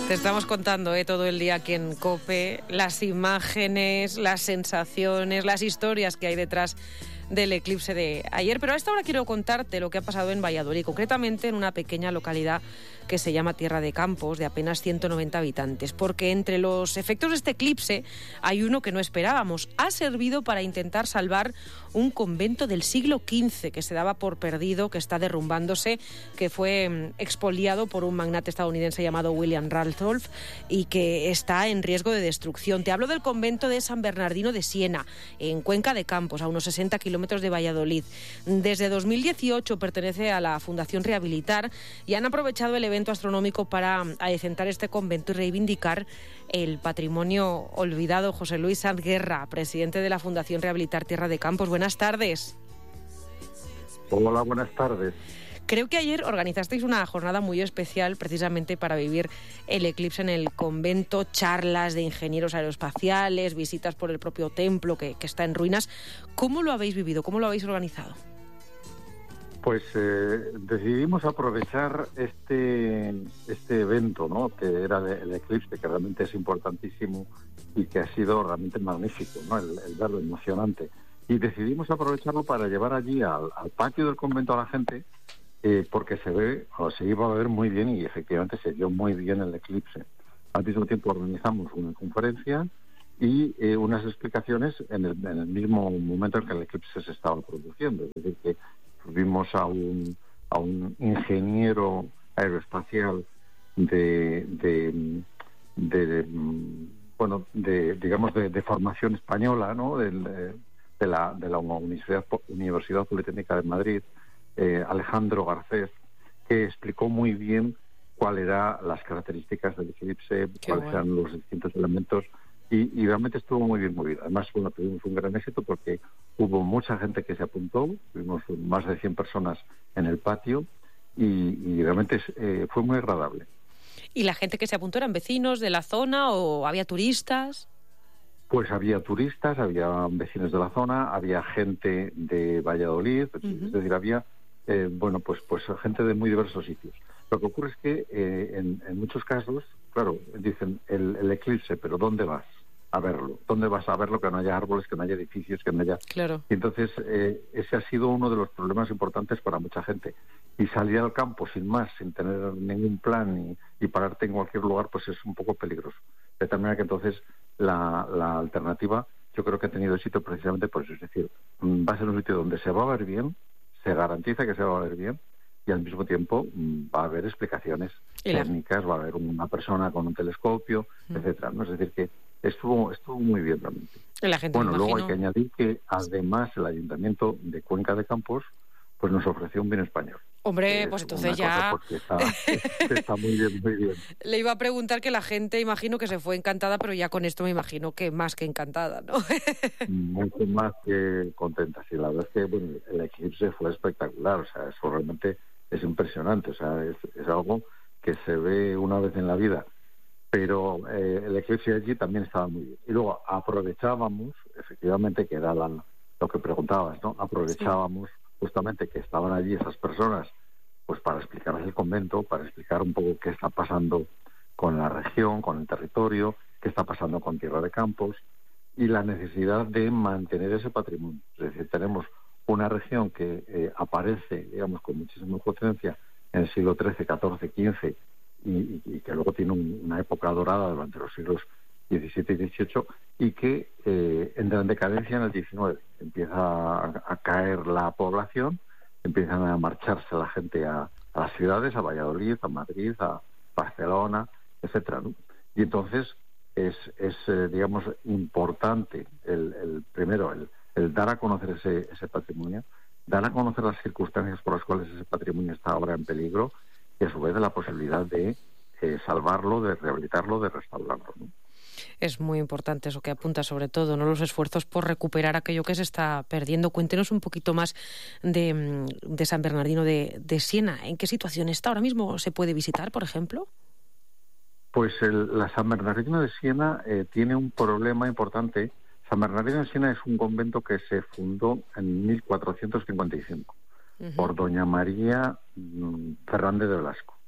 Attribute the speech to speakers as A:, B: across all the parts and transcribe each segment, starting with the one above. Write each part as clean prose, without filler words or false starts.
A: Te estamos contando todo el día aquí en COPE, las imágenes, las sensaciones, las historias que hay detrás del eclipse de ayer. Pero a esta hora quiero contarte lo que ha pasado en Valladolid, concretamente en una pequeña localidad que se llama Tierra de Campos, de apenas 190 habitantes, porque entre los efectos de este eclipse hay uno que no esperábamos. Ha servido para intentar salvar un convento del siglo XV que se daba por perdido, que está derrumbándose, que fue expoliado por un magnate estadounidense llamado William Randolph y que está en riesgo de destrucción. Te hablo del convento de San Bernardino de Siena, en Cuenca de Campos, a unos 60 kilómetros de Valladolid. Desde 2018 pertenece a la Fundación Rehabilitar y han aprovechado el evento astronómico para adecentar este convento y reivindicar el patrimonio olvidado. José Luis Sanz Guerra, presidente de la Fundación Rehabilitar Tierra de Campos. Buenas tardes.
B: Hola, buenas tardes.
A: Creo que ayer organizasteis una jornada muy especial precisamente para vivir el eclipse en el convento, charlas de ingenieros aeroespaciales, visitas por el propio templo que está en ruinas. ¿Cómo lo habéis vivido? ¿Cómo lo habéis organizado?
B: Pues decidimos aprovechar este evento, ¿no?, que era el eclipse, que realmente es importantísimo y que ha sido realmente magnífico, ¿no?, el verlo, emocionante. Y decidimos aprovecharlo para llevar allí al patio del convento a la gente, porque se iba a ver muy bien y efectivamente se vio muy bien el eclipse. Al mismo tiempo organizamos una conferencia y unas explicaciones en el mismo momento en que el eclipse se estaba produciendo. Es decir, que vimos a un ingeniero aeroespacial de formación española, ¿no?, de la Universidad Politécnica de Madrid, Alejandro Garcés, que explicó muy bien cuáles eran las características del eclipse, cuáles eran los distintos elementos, y realmente estuvo muy bien, muy bien. Además, tuvimos un gran éxito porque hubo mucha gente que se apuntó, tuvimos más de 100 personas en el patio y realmente fue muy agradable.
A: ¿Y la gente que se apuntó eran vecinos de la zona o había turistas?
B: Pues había turistas, había vecinos de la zona, había gente de Valladolid, es decir, había pues gente de muy diversos sitios. Lo que ocurre es que en muchos casos, claro, dicen el eclipse, pero ¿dónde vas a verlo? ¿Dónde vas a verlo? Que no haya árboles, que no haya edificios, que no haya...
A: Claro.
B: Y entonces ese ha sido uno de los problemas importantes para mucha gente. Y salir al campo sin más, sin tener ningún plan y pararte en cualquier lugar, pues es un poco peligroso. De tal manera que entonces la alternativa yo creo que ha tenido éxito precisamente por eso. Es decir, va a ser un sitio donde se va a ver bien, se garantiza que se va a ver bien, y al mismo tiempo va a haber explicaciones técnicas, va a haber una persona con un telescopio, etcétera, ¿no? Es decir, que estuvo muy bien realmente.
A: La gente,
B: bueno, luego hay que añadir que además el Ayuntamiento de Cuenca de Campos pues nos ofreció un vino español.
A: Hombre, pues entonces ya...
B: Está muy bien, muy bien.
A: Le iba a preguntar que la gente, imagino que se fue encantada, pero ya con esto me imagino que más que encantada, ¿no?
B: Mucho más que contenta. Sí, la verdad es que el eclipse fue espectacular. O sea, eso realmente es impresionante. O sea, es algo que se ve una vez en la vida. Pero el eclipse allí también estaba muy bien. Y luego aprovechábamos, efectivamente, que era lo que preguntabas, ¿no? Aprovechábamos justamente que estaban allí esas personas, pues para explicarles el convento, para explicar un poco qué está pasando con la región, con el territorio, qué está pasando con Tierra de Campos y la necesidad de mantener ese patrimonio. Es decir, tenemos una región que aparece, digamos, con muchísima potencia en el siglo XIII, XIV, XV y que luego tiene una época dorada durante los siglos XVII y XVIII y que entra en decadencia en el XIX. Empieza a caer la población, empiezan a marcharse la gente a las ciudades, a Valladolid, a Madrid, a Barcelona, etcétera, ¿no? Y entonces es digamos, importante primero el dar a conocer ese patrimonio, dar a conocer las circunstancias por las cuales ese patrimonio está ahora en peligro y a su vez de la posibilidad de salvarlo, de rehabilitarlo, de restaurarlo, ¿no?
A: Es muy importante eso que apunta, sobre todo, ¿no?, los esfuerzos por recuperar aquello que se está perdiendo. Cuéntenos un poquito más de San Bernardino de Siena. ¿En qué situación está ahora mismo? ¿Se puede visitar, por ejemplo?
B: Pues la San Bernardino de Siena tiene un problema importante. San Bernardino de Siena es un convento que se fundó en 1455 por doña María Fernández de Velasco.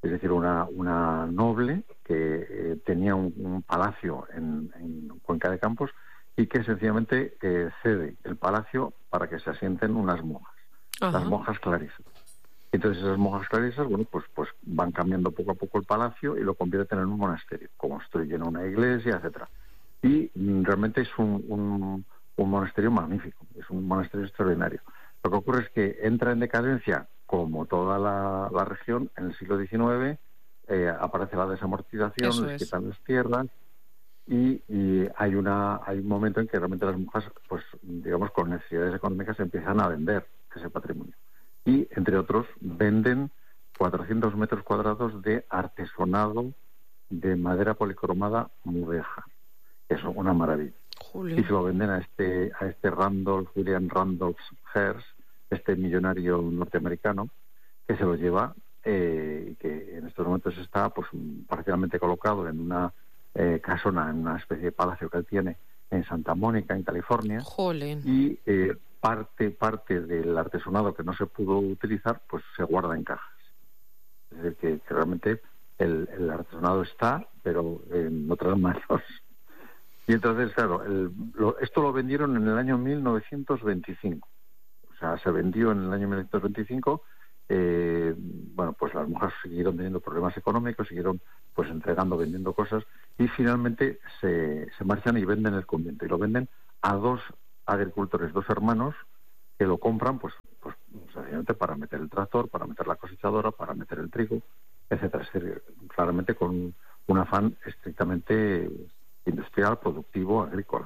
B: es decir, una noble que tenía un palacio en Cuenca de Campos y que sencillamente cede el palacio para que se asienten unas monjas, las monjas clarisas. Entonces esas monjas clarisas, bueno, pues van cambiando poco a poco el palacio y lo convierten en un monasterio, construyen una iglesia, etcétera. Y realmente es un monasterio magnífico, es un monasterio extraordinario. Lo que ocurre es que entra en decadencia, como toda la región, en el siglo XIX, aparece la desamortización, les quitan las tierras, y hay un momento en que realmente las monjas, pues digamos, con necesidades económicas empiezan a vender ese patrimonio. Y, entre otros, venden 400 metros cuadrados de artesonado de madera policromada mudéjar. Eso es una maravilla.
A: Julio.
B: Y se lo venden a este William Randolph Hearst, este millonario norteamericano, que se lo lleva y que en estos momentos está pues parcialmente colocado en una casona, en una especie de palacio que él tiene en Santa Mónica, en California.
A: Jolín.
B: Y parte del artesonado que no se pudo utilizar, pues se guarda en cajas. Es decir, que realmente el artesonado está, pero en otras manos. Y entonces, claro, esto lo vendieron en el año 1925. O sea, se vendió en el año 1925. Bueno, pues las monjas siguieron teniendo problemas económicos, siguieron pues vendiendo cosas, y finalmente se marchan y venden el convento. Y lo venden a dos agricultores, dos hermanos, que lo compran pues sencillamente para meter el tractor, para meter la cosechadora, para meter el trigo, etcétera. Es decir, claramente con un afán estrictamente industrial, productivo, agrícola.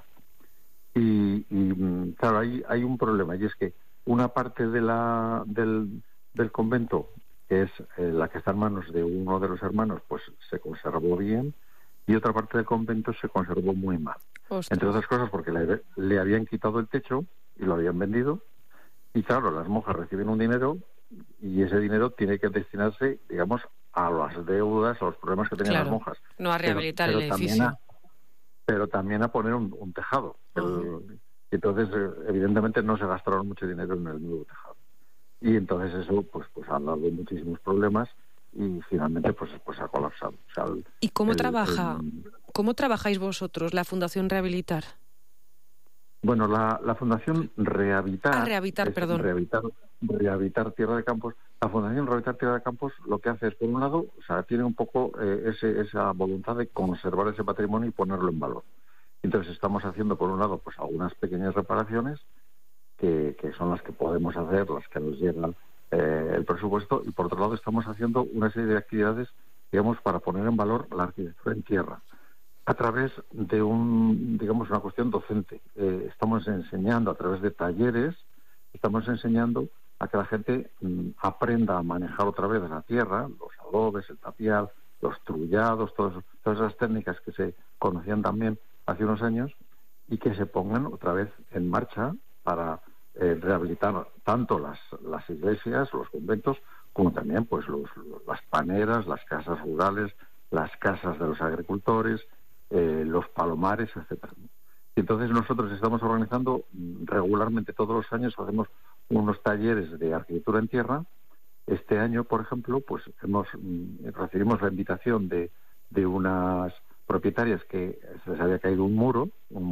B: Y claro, hay un problema, y es que una parte del convento, que es la que está en manos de uno de los hermanos, pues se conservó bien, y otra parte del convento se conservó muy mal.
A: Ostras.
B: Entre otras cosas porque le habían quitado el techo y lo habían vendido, y claro, las monjas reciben un dinero, y ese dinero tiene que destinarse, digamos, a las deudas, a los problemas que tenían las monjas.
A: No a rehabilitar el edificio.
B: Pero también a poner un tejado. Entonces, evidentemente, no se gastaron mucho dinero en el nuevo tejado. Y entonces eso pues ha dado muchísimos problemas, y finalmente pues ha colapsado. O sea,
A: ¿Y cómo trabajáis vosotros, la Fundación Rehabilitar?
B: Bueno, la Fundación Rehabilitar... Rehabilitar Tierra de Campos. La Fundación Rehabilitar Tierra de Campos lo que hace es, por un lado, o sea, tiene un poco esa voluntad de conservar ese patrimonio y ponerlo en valor. Entonces estamos haciendo, por un lado, pues algunas pequeñas reparaciones, que son las que podemos hacer, las que nos llegan el presupuesto, y por otro lado estamos haciendo una serie de actividades, digamos, para poner en valor la arquitectura en tierra, a través de una cuestión docente. Estamos enseñando a través de talleres, estamos enseñando a que la gente aprenda a manejar otra vez la tierra, los adobes, el tapial, los trullados, todas esas técnicas que se conocían también hace unos años, y que se pongan otra vez en marcha para rehabilitar tanto las iglesias, los conventos, como también pues las paneras, las casas rurales, las casas de los agricultores, los palomares, etcétera. Y entonces nosotros estamos organizando regularmente, todos los años hacemos unos talleres de arquitectura en tierra. Este año, por ejemplo, pues recibimos la invitación de unas propietarias que se les había caído un muro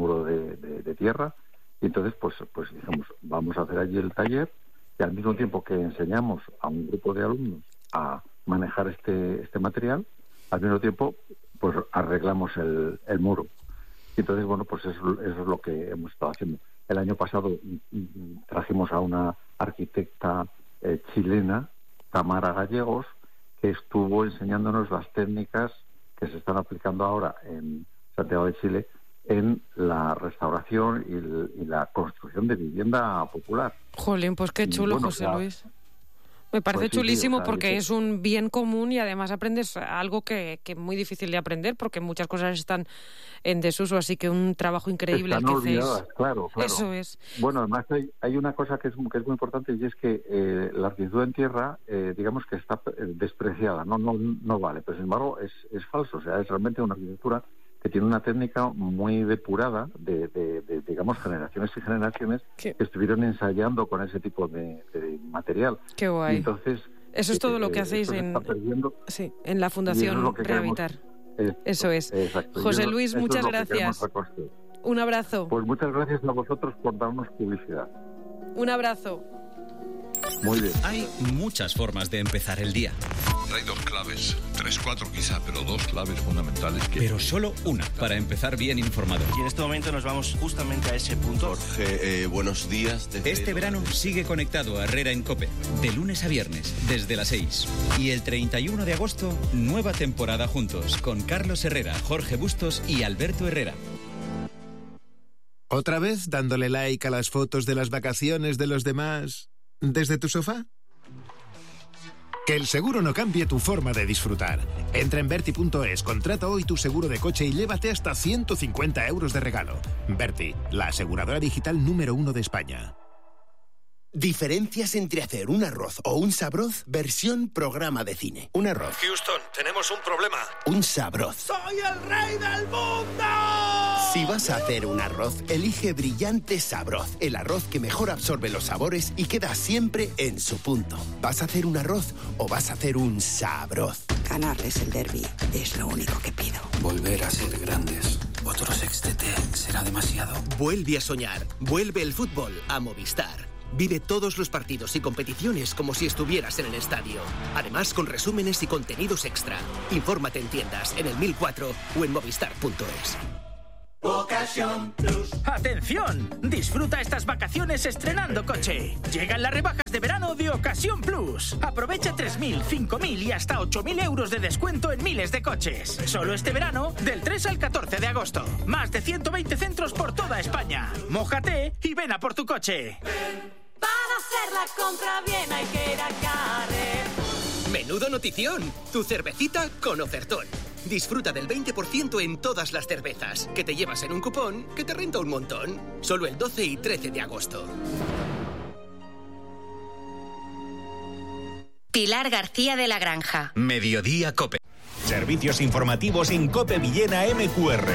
B: de tierra, y entonces pues dijimos, vamos a hacer allí el taller, y al mismo tiempo que enseñamos a un grupo de alumnos a manejar este material, al mismo tiempo pues arreglamos el muro. Y entonces, bueno, pues eso es lo que hemos estado haciendo. El año pasado trajimos a una arquitecta chilena, Tamara Gallegos, que estuvo enseñándonos las técnicas que se están aplicando ahora en Santiago de Chile en la restauración y la construcción de vivienda popular.
A: Jolín, pues qué chulo, bueno, José Luis. Me parece chulísimo, porque es un bien común, y además aprendes algo que es muy difícil de aprender, porque muchas cosas están en desuso, así que un trabajo increíble el que hacéis.
B: Claro.
A: Eso es.
B: Bueno, además hay una cosa que es muy importante, y es que la arquitectura en tierra, digamos que está despreciada, no vale, pero sin embargo es falso. O sea, es realmente una arquitectura que tiene una técnica muy depurada de digamos, generaciones y generaciones que estuvieron ensayando con ese tipo de material.
A: Qué guay.
B: Y entonces,
A: Eso es todo lo que hacéis en la Fundación Rehabitar. Eso es.
B: Exacto.
A: José Luis, muchas gracias. Un abrazo.
B: Pues muchas gracias a vosotros por darnos publicidad.
A: Un abrazo.
B: Muy bien.
C: Hay muchas formas de empezar el día.
D: Hay 2 claves, 3, 4 quizá, pero 2 claves fundamentales.
C: Pero solo una para empezar bien informado.
E: Y en este momento nos vamos justamente a ese punto.
D: Jorge, buenos días.
C: Este verano sigue conectado a Herrera en COPE, de lunes a viernes, desde las 6. Y el 31 de agosto, nueva temporada juntos, con Carlos Herrera, Jorge Bustos y Alberto Herrera.
F: ¿Otra vez dándole like a las fotos de las vacaciones de los demás desde tu sofá? Que el seguro no cambie tu forma de disfrutar. Entra en Verti.es, contrata hoy tu seguro de coche y llévate hasta 150 euros de regalo. Verti, la aseguradora digital número 1 de España.
G: Diferencias entre hacer un arroz o un sabroz, versión programa de cine. Un arroz.
H: Houston, tenemos un problema.
G: Un sabroz.
H: ¡Soy el rey del mundo!
G: Si vas a hacer un arroz, elige Brillante Sabroz, el arroz que mejor absorbe los sabores y queda siempre en su punto. ¿Vas a hacer un arroz o vas a hacer un sabroz?
I: Ganarles el derbi es lo único que pido.
J: Volver a ser grandes. Otro sextete será demasiado.
G: Vuelve a soñar. Vuelve el fútbol a Movistar. Vive todos los partidos y competiciones como si estuvieras en el estadio. Además, con resúmenes y contenidos extra. Infórmate en tiendas, en el 1004 o en movistar.es.
K: Ocasión Plus. ¡Atención! Disfruta estas vacaciones estrenando coche. Llegan las rebajas de verano de Ocasión Plus. Aprovecha 3.000, 5.000 y hasta 8.000 euros de descuento en miles de coches. Solo este verano, del 3 al 14 de agosto. Más de 120 centros por toda España. Mójate y ven a por tu coche.
L: Para hacer la compra bien hay que ir a Carrefour.
G: ¡Menudo notición! Tu cervecita con ofertón. Disfruta del 20% en todas las cervezas, que te llevas en un cupón que te renta un montón. Solo el 12 y 13 de agosto.
M: Pilar García de la Granja.
C: Mediodía COPE.
N: Servicios informativos en COPE Villena MQR.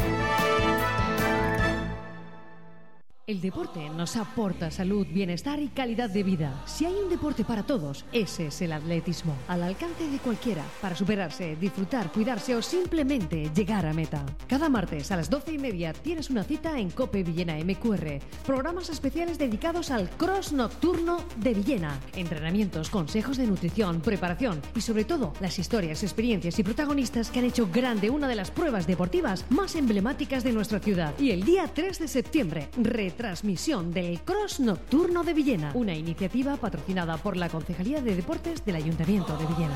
O: El deporte nos aporta salud, bienestar y calidad de vida. Si hay un deporte para todos, ese es el atletismo. Al alcance de cualquiera, para superarse, disfrutar, cuidarse o simplemente llegar a meta. Cada martes a las 12:30 tienes una cita en COPE Villena MQR. Programas especiales dedicados al cross nocturno de Villena. Entrenamientos, consejos de nutrición, preparación y sobre todo las historias, experiencias y protagonistas que han hecho grande una de las pruebas deportivas más emblemáticas de nuestra ciudad. Y el día 3 de septiembre, retransmisión del Cross Nocturno de Villena, una iniciativa patrocinada por la Concejalía de Deportes del Ayuntamiento de Villena.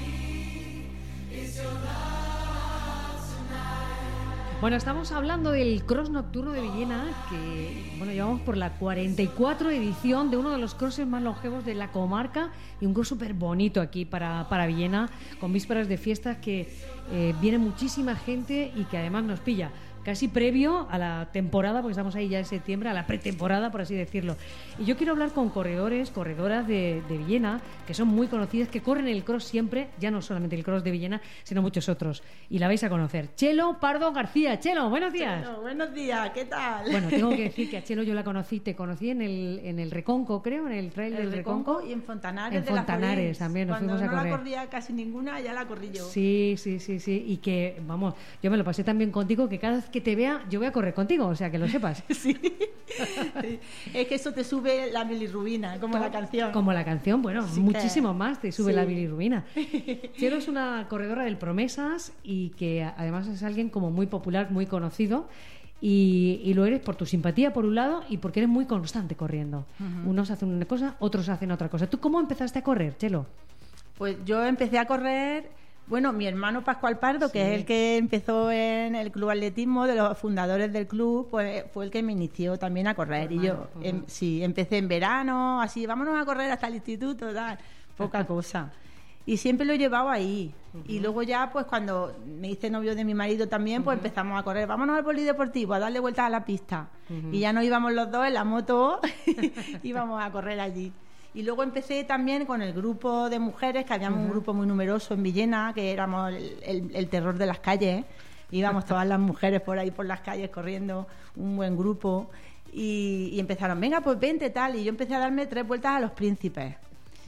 O: Bueno, estamos hablando del Cross Nocturno de Villena, que llevamos por la 44 edición de uno de los crosses más longevos de la comarca y un cross súper bonito aquí para Villena, con vísperas de fiestas que viene muchísima gente y que además nos pilla casi previo a la temporada, porque estamos ahí ya en septiembre, a la pretemporada, por así decirlo. Y yo quiero hablar con corredoras de Villena, que son muy conocidas, que corren el cross siempre, ya no solamente el cross de Villena, sino muchos otros. Y la vais a conocer. Chelo Pardo García. Chelo, buenos días.
P: Chelo, buenos días, ¿qué tal?
O: Bueno, tengo que decir que a Chelo yo te conocí en el Reconco, creo, en el trail del Reconco.
P: Y en Fontanares.
O: En Fontanares también nos fuimos a correr.
P: Cuando no la corría casi ninguna, ya la corrí yo.
O: Sí. Y que, vamos, yo me lo pasé tan bien contigo que cada vez que te vea, yo voy a correr contigo, o sea, que lo sepas.
P: Sí. Es que eso te sube la bilirrubina, como la canción.
O: Como la canción, bueno, sí, muchísimo más te sube la bilirrubina. Chelo es una corredora del Promesas y que además es alguien como muy popular, muy conocido. Y lo eres por tu simpatía, por un lado, y porque eres muy constante corriendo. Unos hacen una cosa, otros hacen otra cosa. ¿Tú cómo empezaste a correr, Chelo?
P: Pues yo empecé a correr... Bueno, mi hermano Pascual Pardo, que es el que empezó en el club atletismo, de los fundadores del club, pues fue el que me inició también a correr. Y yo empecé en verano, así, vámonos a correr hasta el instituto, tal, poca cosa. Y siempre lo he llevado ahí. Y luego ya, pues cuando me hice novio de mi marido también, pues empezamos a correr. Vámonos al polideportivo, a darle vueltas a la pista. Y ya nos íbamos los dos en la moto, íbamos a correr allí. Y luego empecé también con el grupo de mujeres, que habíamos un grupo muy numeroso en Villena, que éramos el terror de las calles. Íbamos todas las mujeres por ahí por las calles corriendo, un buen grupo. Y empezaron, venga, pues vente, tal. Y yo empecé a darme 3 vueltas a los Príncipes.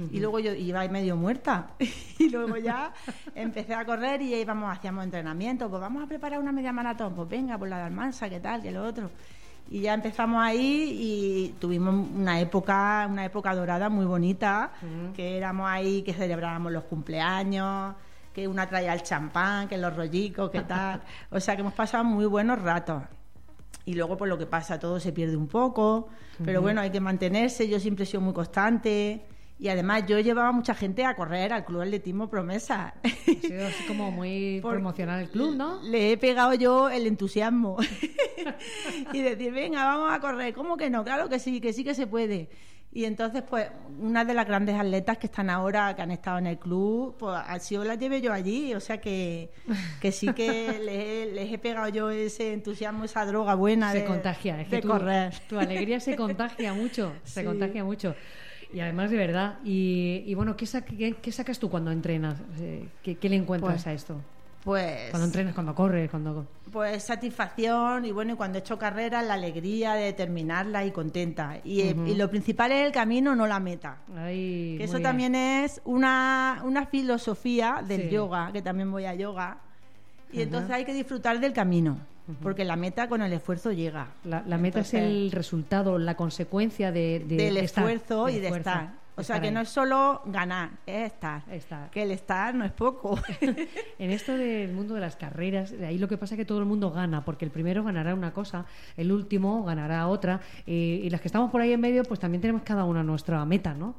P: Y luego yo iba ahí medio muerta. Y luego ya empecé a correr y hacíamos entrenamiento. Pues vamos a preparar una media maratón. Pues venga, pues la de Almansa, qué tal, que lo otro. Y ya empezamos ahí y tuvimos una época dorada muy bonita, que éramos ahí, que celebrábamos los cumpleaños, que una traía el champán, que los rollicos, que tal. O sea, que hemos pasado muy buenos ratos. Y luego, pues lo que pasa, todo se pierde un poco, pero bueno, hay que mantenerse. Yo siempre he sido muy constante. Y además yo llevaba mucha gente a correr al Club Atletismo Promesa.
O: Ha sido así como muy promocional el club, ¿no?
P: Le he pegado yo el entusiasmo. Y decir, venga, vamos a correr. ¿Cómo que no? Claro que sí que se puede. Y entonces, pues, una de las grandes atletas que están ahora, que han estado en el club, pues así las llevé yo allí. O sea que sí que les he pegado yo ese entusiasmo, esa droga buena
O: se contagia, es que
P: correr.
O: Tu alegría se contagia mucho, se contagia mucho. Y además, de verdad, y bueno, ¿qué sacas tú cuando entrenas? ¿Qué le encuentras a esto?
P: Pues...
O: Cuando entrenas, cuando corres, cuando...
P: Pues satisfacción y bueno, y cuando he hecho carreras, la alegría de terminarla y contenta. Y lo principal es el camino, no la meta.
O: Ay,
P: que eso también es una filosofía del yoga, que también voy a yoga. Y entonces hay que disfrutar del camino. Porque la meta con el esfuerzo llega.
O: La meta es el resultado, la consecuencia
P: del esfuerzo y de estar. O sea, que no es solo ganar, es estar. Que el estar no es poco.
O: En esto del mundo de las carreras, ahí lo que pasa es que todo el mundo gana, porque el primero ganará una cosa, el último ganará otra, y las que estamos por ahí en medio, pues también tenemos cada una nuestra meta, ¿no?